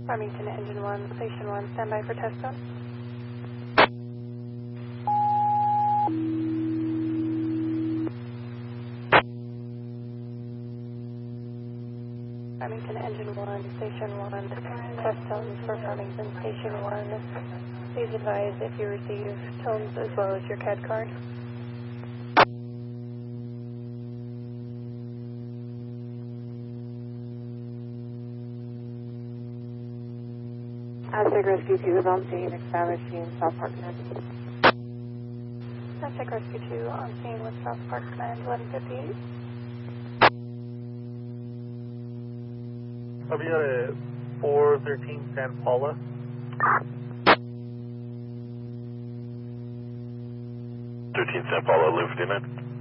Farmington Engine 1, Station 1, standby for test zone. Farmington Engine 1, Station 1, test tones for Farmington Station 1. Please advise if you receive tones as well as your CAD card. Aztec Rescue 2 is on scene, establishing South Park Command. Aztec Rescue 2 on scene with South Park Command 1158. I'll be at 413 San Paula. San Paula, Lieutenant.